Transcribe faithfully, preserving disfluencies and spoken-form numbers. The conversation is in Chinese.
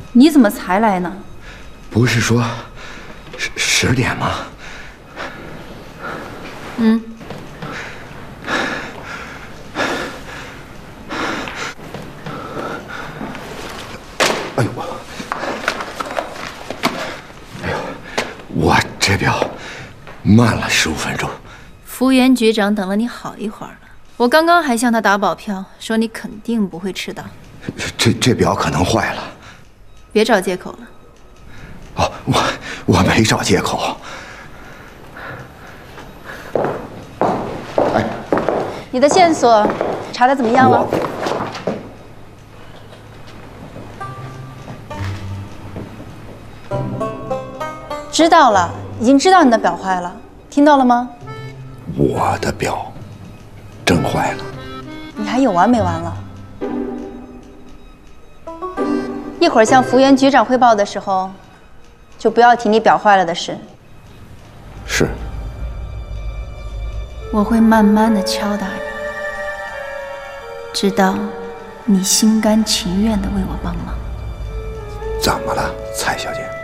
你怎么才来呢？ 不是说十十点吗？ 嗯。 哎呦，哎呦，我这表慢了十五分钟。 福原局长等了你好一会儿了，我刚刚还向他打保票，说你肯定不会迟到。 这这表可能坏了。 别找借口了。 哦，我我没找借口。哎， 你的线索查得怎么样了？知道了，已经知道你的表坏了，听到了吗？ 我的表真坏了。 你还有完没完了？一会儿向福原局长汇报的时候，就不要提你表坏了的事。 是。 我会慢慢的敲打你，直到你心甘情愿的为我帮忙。 怎么了，蔡小姐？